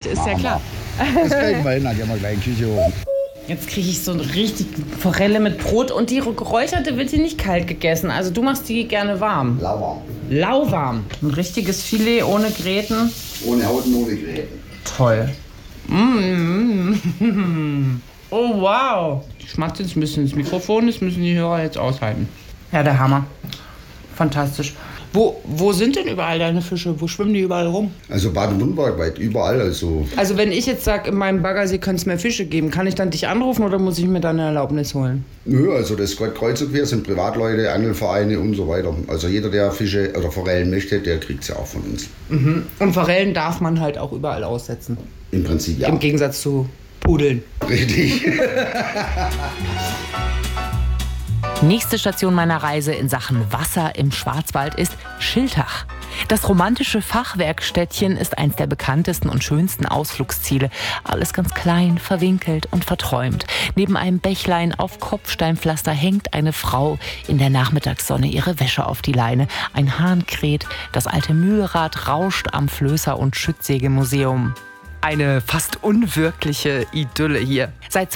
ist ja klar. Das kriegen wir hin, dann gehen wir gleich in die Küche hoch. Jetzt kriege ich so eine richtig Forelle mit Brot und die geräucherte wird hier nicht kalt gegessen. Also du machst die gerne warm. Lauwarm. Lauwarm. Ein richtiges Filet ohne Gräten. Ohne Haut und ohne Gräten. Toll. Oh wow. Ich schmatze jetzt ein bisschen ins Mikrofon, das müssen die Hörer jetzt aushalten. Ja, der Hammer. Fantastisch. Wo sind denn überall deine Fische? Wo schwimmen die überall rum? Also Baden-Württemberg weit, überall. Also wenn ich jetzt sage, in meinem Baggersee könnte es mehr Fische geben, kann ich dann dich anrufen oder muss ich mir dann eine Erlaubnis holen? nö, also das geht kreuz und quer, sind Privatleute, Angelvereine und so weiter. Also jeder, der Fische oder Forellen möchte, der kriegt sie auch von uns. Mhm. Und Forellen darf man halt auch überall aussetzen? Im Prinzip ja. Im Gegensatz zu Pudeln. Richtig. Nächste Station meiner Reise in Sachen Wasser im Schwarzwald ist Schiltach. Das romantische Fachwerkstädtchen ist eins der bekanntesten und schönsten Ausflugsziele. Alles ganz klein, verwinkelt und verträumt. Neben einem Bächlein auf Kopfsteinpflaster hängt eine Frau in der Nachmittagssonne ihre Wäsche auf die Leine. Ein Hahn kräht, das alte Mühlrad rauscht am Flößer- und Schüttsägemuseum. Eine fast unwirkliche Idylle hier. Seit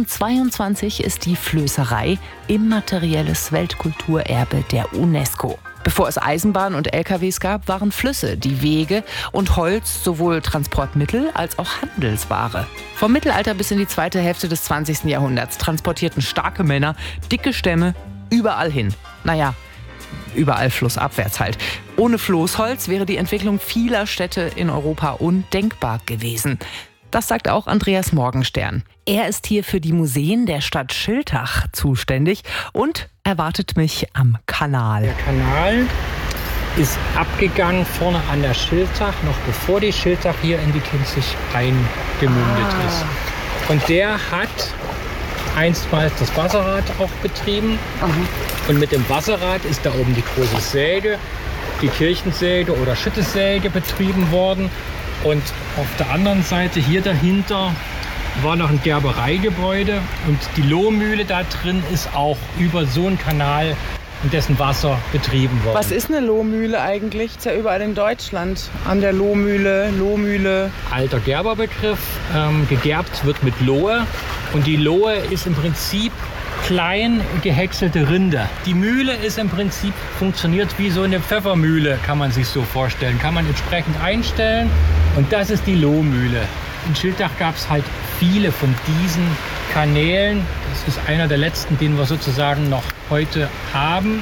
2022 ist die Flößerei immaterielles Weltkulturerbe der UNESCO. Bevor es Eisenbahn und LKWs gab, waren Flüsse die Wege und Holz sowohl Transportmittel als auch Handelsware. Vom Mittelalter bis in die zweite Hälfte des 20. Jahrhunderts transportierten starke Männer dicke Stämme überall hin. Naja, überall flussabwärts halt. Ohne Floßholz wäre die Entwicklung vieler Städte in Europa undenkbar gewesen. Das sagt auch Andreas Morgenstern. Er ist hier für die Museen der Stadt Schiltach zuständig und erwartet mich am Kanal. Der Kanal ist abgegangen vorne an der Schiltach, noch bevor die Schiltach hier in die Kinzig eingemündet ist. Und der hat einstmals das Wasserrad auch betrieben. Und mit dem Wasserrad ist da oben die große Säge, die Kirchensäge oder Schüttesäge betrieben worden. Und auf der anderen Seite hier dahinter war noch ein Gerbereigebäude und die Lohmühle da drin ist auch über so einen Kanal in dessen Wasser betrieben worden. Was ist eine Lohmühle eigentlich? Ist ja überall in Deutschland. An der Lohmühle. Alter Gerberbegriff. Gegerbt wird mit Lohe und die Lohe ist im Prinzip klein gehäckselte Rinde. Die Mühle ist im Prinzip funktioniert wie so eine Pfeffermühle, kann man sich so vorstellen. Kann man entsprechend einstellen und das ist die Lohmühle. In Schiltach gab es halt viele von diesen Kanälen. Das ist einer der letzten, den wir sozusagen noch heute haben,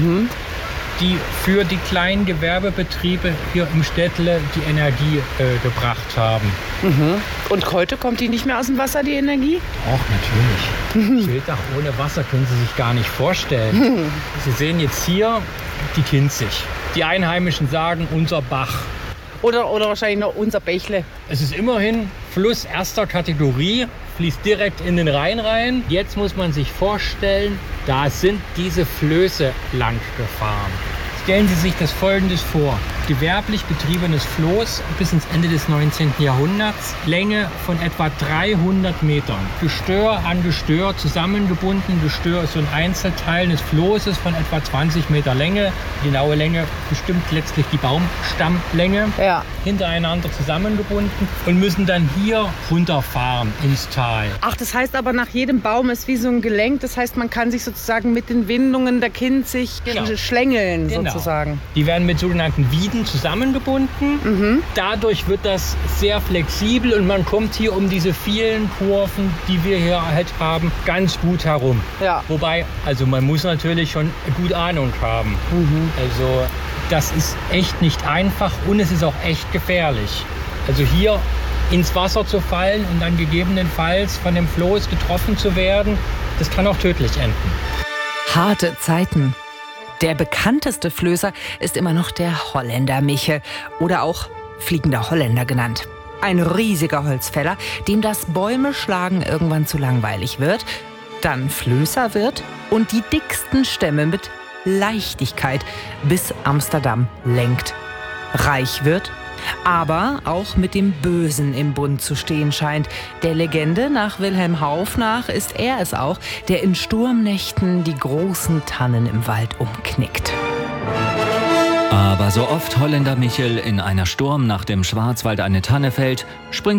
die für die kleinen Gewerbebetriebe hier im Städtle die Energie gebracht haben. Und heute kommt die nicht mehr aus dem Wasser, die Energie? Auch natürlich. Schiltach ohne Wasser können Sie sich gar nicht vorstellen. Sie sehen jetzt hier die Kinzig. Die Einheimischen sagen unser Bach. Oder wahrscheinlich noch unser Bächle. Es ist immerhin Fluss erster Kategorie, fließt direkt in den Rhein rein. Jetzt muss man sich vorstellen, da sind diese Flöße lang gefahren. Stellen Sie sich das Folgendes vor. Gewerblich betriebenes Floß bis ins Ende des 19. Jahrhunderts. Länge von etwa 300 Metern. Gestör an Gestör zusammengebunden. Gestör ist so ein Einzelteil des Floßes von etwa 20 Meter Länge. Die genaue Länge bestimmt letztlich die Baumstammlänge. Ja. Hintereinander zusammengebunden und müssen dann hier runterfahren ins Tal. Ach, das heißt aber, nach jedem Baum ist wie so ein Gelenk. Das heißt, man kann sich sozusagen mit den Windungen der Kinzig schlängeln, sozusagen. Die werden mit sogenannten Wieden zusammengebunden. Dadurch wird das sehr flexibel und man kommt hier um diese vielen Kurven, die wir hier halt haben, ganz gut herum. Ja. Wobei, also man muss natürlich schon gut Ahnung haben. Also das ist echt nicht einfach und es ist auch echt gefährlich. Also hier ins Wasser zu fallen und dann gegebenenfalls von dem Floß getroffen zu werden, das kann auch tödlich enden. Harte Zeiten. Der bekannteste Flößer ist immer noch der Holländer Michel oder auch Fliegender Holländer genannt. Ein riesiger Holzfäller, dem das Bäume schlagen irgendwann zu langweilig wird, dann Flößer wird und die dicksten Stämme mit Leichtigkeit bis Amsterdam lenkt. Reich wird, aber auch mit dem Bösen im Bund zu stehen scheint. Der Legende nach Wilhelm Hauff nach ist er es auch, der in Sturmnächten die großen Tannen im Wald umknickt. Aber so oft Holländer Michel in einer Sturmnacht im Schwarzwald eine Tanne fällt, springt